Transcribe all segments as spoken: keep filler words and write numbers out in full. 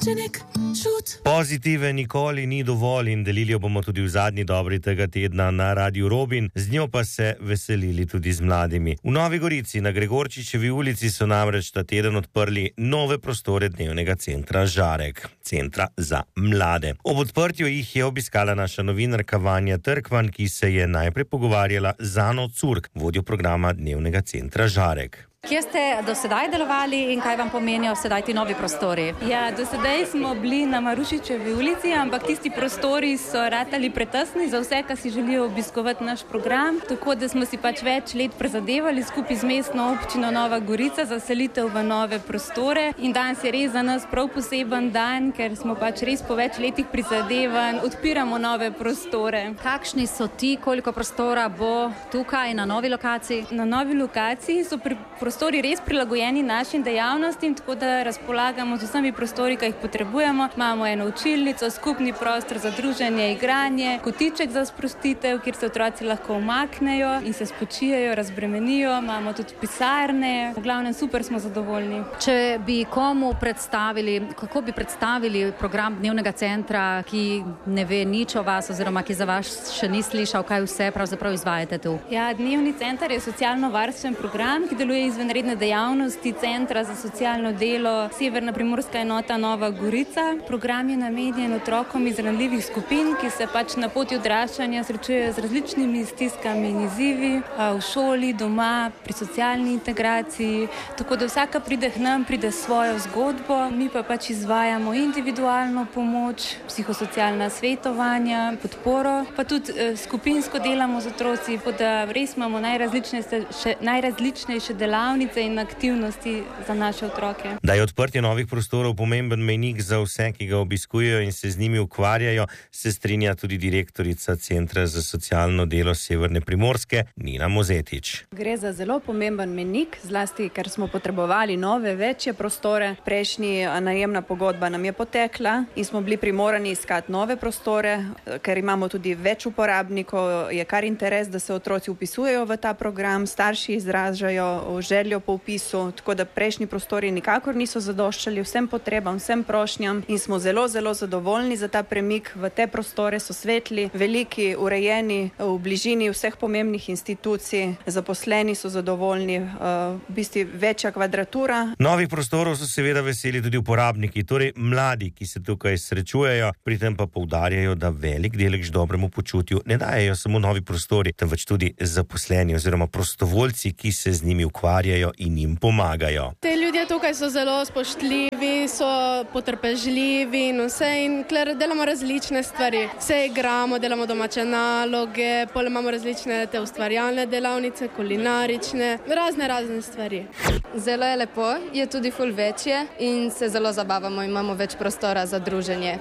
Pozitive nikoli ni dovolj in delili jo bomo tudi v zadnji dobri tega tedna na Radiu Robin, z njo pa se veselili tudi z mladimi. V Novi Gorici na Gregorčičevi ulici so namreč ta teden odprli nove prostore dnevnega centra Žarek, centra za mlade. Ob odprtju jih je obiskala naša novinarka Vanja Trkman, ki se je najprej pogovarjala z Ano Curk, vodjo programa dnevnega centra Žarek. Kje ste do sedaj delovali in kaj vam pomenijo sedaj ti novi prostori? Ja, do sedaj smo bili na Marušičevi ulici, ampak tisti prostori so ratali pretesni za vse, ki si želijo obiskovati naš program, tako da smo si pač več let prizadevali skupaj z mestno občino Nova Gorica za selitev v nove prostore in danes je res za nas prav poseben dan, ker smo pač res po več letih prizadevanj odpiramo nove prostore. Kakšni so ti, koliko prostora bo tukaj na novi lokaciji? Na novi lokaciji so pri prostori res prilagojeni našim dejavnostim, tako da razpolagamo z vsemi prostori, ki jih potrebujemo. Imamo eno učilnico, skupni prostor za druženje, igranje, kotiček za sprostitev, kjer se otroci lahko umaknejo in se spočijejo, razbremenijo. Imamo tudi pisarne. V glavnem super smo zadovoljni. Če bi komu predstavili, kako bi predstavili program dnevnega centra, ki ne ve nič o vas oziroma ki za vas še ni slišal, kaj vse pravzaprav izvajate tu? Ja, dnevni center je socialno-varstven program, ki deluje izven redne dejavnosti Centra za socialno delo Severna Primorska enota Nova Gorica. Program je namenjen otrokom iz ranljivih skupin, ki se pač na poti odraščanja srečujejo z različnimi stiskami in izzivi v šoli, doma, pri socialni integraciji. Tako da vsaka pride k nam, pride svojo zgodbo, mi pa pač izvajamo individualno pomoč, psihosocialna svetovanja, podporo, pa tudi eh, skupinsko delamo z otroci, pa da res imamo najrazličnejše, še, najrazličnejše delavnice in aktivnosti za naše otroke. Da je odprtje novih prostorov pomemben mejnik za vse, ki ga obiskujejo in se z njimi ukvarjajo, se strinja tudi direktorica Centra za socialno delo Severne Primorske, Nina Mozetič. Gre za zelo pomemben mejnik, zlasti, ker smo potrebovali nove, večje prostore. Prejšnji najemna pogodba nam je potekla in smo bili primorani iskati nove prostore, ker imamo tudi več uporabnikov, je kar interes, da se otroci upisujejo v ta program, starši izražajo željo po upisu, tako da prejšnji prostori nikakor niso zadoščali vsem potrebam, vsem prošnjam in smo zelo, zelo zadovoljni za ta premik v te prostore, so svetli, veliki, urejeni, v bližini vseh pomembnih institucij, zaposleni so zadovoljni, v bistvu večja kvadratura. Novih prostorov so seveda veseli tudi uporabniki, torej mladi, ki se tukaj srečujejo, pri tem pa poudarjajo, da velik delež dobremu počutju ne dajejo samo novi prostori, temveč tudi zaposleni oziroma prostovoljci, ki se z njimi ukvarjajo in jim pomagajo. Te ljudje tukaj so zelo spoštljivi, so potrpežljivi in vse in kler delamo različne stvari. Se igramo, delamo domače naloge, pol imamo različne te ustvarjalne delavnice, kulinarične, razne, razne stvari. Zelo je lepo, je tudi ful večje in se zelo zabavamo, imamo več prostora za druženje.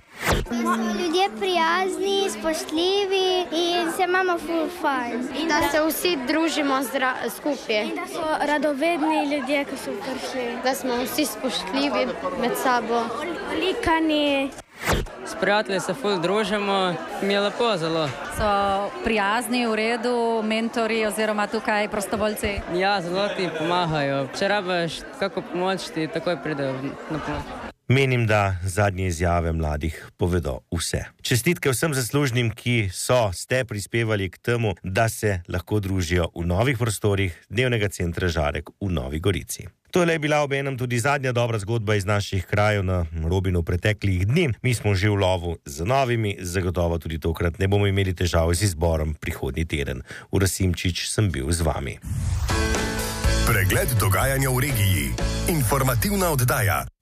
Ljudje prijazni, spoštljivi in se imamo ful fajn. In da se vsi družimo zra, skupaj. In da so radovedni ljudje, ki so prišli. Da smo vsi spoštljivi med sabo. Likani. S prijatelji se ful družimo, mi je lepo zelo. So prijazni, v redu, mentori oziroma tukaj prostovoljci? Ja, zelo ti pomagajo. Če rabiš kako pomoč, ti takoj pridejo na pomoč. Menim, da zadnje izjave mladih povedo vse. Čestitke vsem zaslužnim, ki so, ste prispevali k temu, da se lahko družijo v novih prostorih dnevnega centra Žarek v Novi Gorici. To je bila obenem tudi zadnja dobra zgodba iz naših krajev na Robinu preteklih dni. Mi smo že v lovu z novimi, zagotovo tudi tokrat ne bomo imeli težav z izborom prihodnji teden. Ura Simčič sem bil z vami. Pregled dogajanja v regiji. Informativna oddaja.